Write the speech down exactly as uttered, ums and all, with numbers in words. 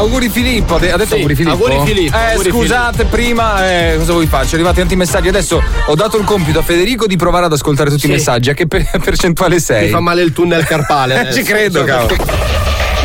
auguri Filippo. Ha detto Sì, auguri Filippo. auguri Filippo, Eh, auguri scusate, prima eh, cosa vuoi fare? Ci sono arrivati tanti messaggi. Adesso ho dato il compito a Federico di provare ad ascoltare tutti Sì. i messaggi. A che per- percentuale sei? Mi fa male il tunnel carpale. Ci credo, cavolo.